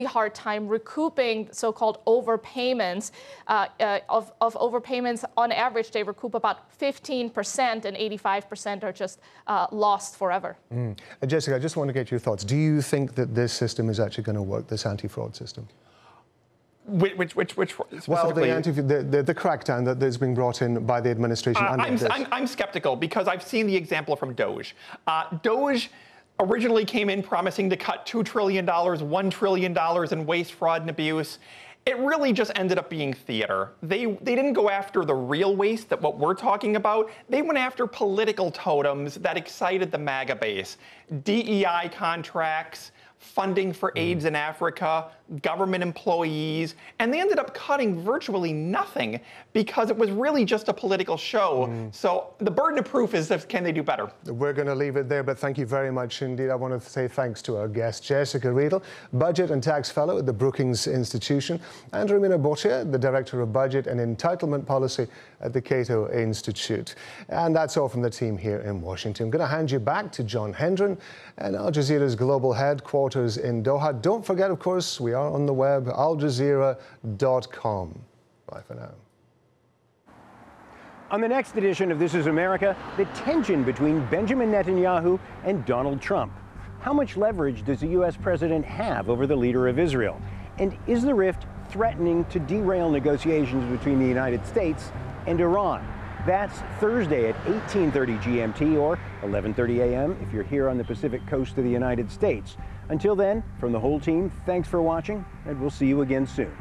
hard time recouping so-called overpayments. Of overpayments, on average, they recoup about 15%, and 85% are just lost forever. Jessica, I just want to get your thoughts. Do you think that this system is actually going to work, this anti-fraud system? Which well, the crackdown that has been brought in by the administration. I'm skeptical because I've seen the example from Doge. Doge originally came in promising to cut $2 trillion, $1 trillion in waste, fraud, and abuse. It really just ended up being theater. They didn't go after the real waste, that what we're talking about. They went after political totems that excited the MAGA base. DEI contracts, funding for AIDS in Africa, government employees, and they ended up cutting virtually nothing because it was really just a political show. So the burden of proof is, can they do better? We're going to leave it there, but thank you very much indeed. I want to say thanks to our guest, Jessica Riedel, Budget and Tax Fellow at the Brookings Institution, and Romina Botia, the Director of Budget and Entitlement Policy at the Cato Institute. And that's all from the team here in Washington. I'm going to hand you back to John Hendren and Al Jazeera's global headquarters in Doha. Don't forget, of course, we are on the web, aljazeera.com. Bye for now. On the next edition of This Is America, the tension between Benjamin Netanyahu and Donald Trump. How much leverage does the U.S. president have over the leader of Israel? And is the rift threatening to derail negotiations between the United States and Iran? That's Thursday at 18:30 GMT or 11:30 a.m. if you're here on the Pacific coast of the United States. Until then, from the whole team, thanks for watching, and we'll see you again soon.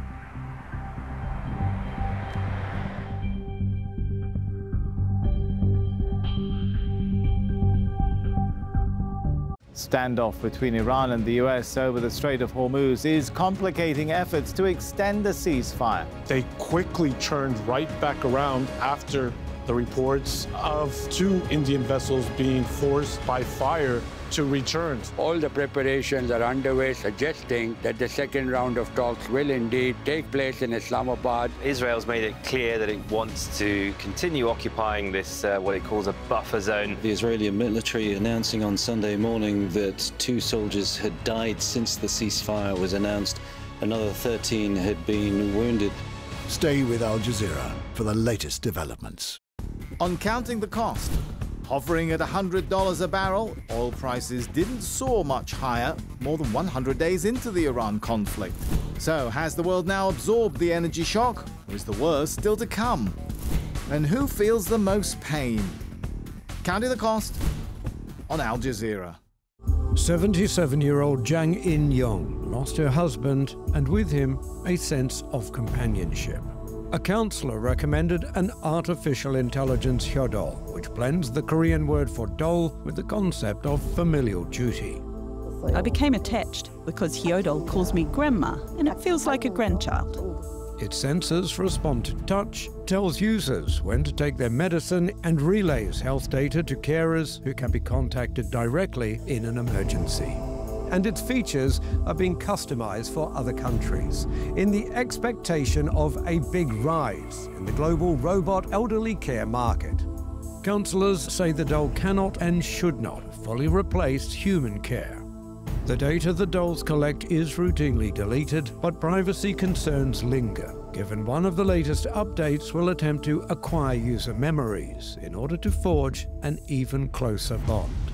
Standoff between Iran and the U.S. over the Strait of Hormuz is complicating efforts to extend the ceasefire. They quickly turned right back around after the reports of 2 Indian vessels being forced by fire to return. All the preparations are underway, suggesting that the second round of talks will indeed take place in Islamabad. Israel's made it clear that it wants to continue occupying this, what it calls a buffer zone. The Israeli military announcing on Sunday morning that 2 soldiers had died since the ceasefire was announced. Another 13 had been wounded. Stay with Al Jazeera for the latest developments. On counting the cost, hovering at $100 a barrel, oil prices didn't soar much higher more than 100 days into the Iran conflict. So has the world now absorbed the energy shock, or is the worst still to come? And who feels the most pain? Counting the cost on Al Jazeera. 77-year-old Jang In-young lost her husband and with him a sense of companionship. A counselor recommended an artificial intelligence Hyodol, which blends the Korean word for doll with the concept of familial duty. I became attached because Hyodol calls me grandma, and it feels like a grandchild. Its sensors respond to touch, tells users when to take their medicine, and relays health data to carers who can be contacted directly in an emergency. And its features are being customized for other countries in the expectation of a big rise in the global robot elderly care market. Counselors say the doll cannot and should not fully replace human care. The data the dolls collect is routinely deleted, but privacy concerns linger, given one of the latest updates will attempt to acquire user memories in order to forge an even closer bond.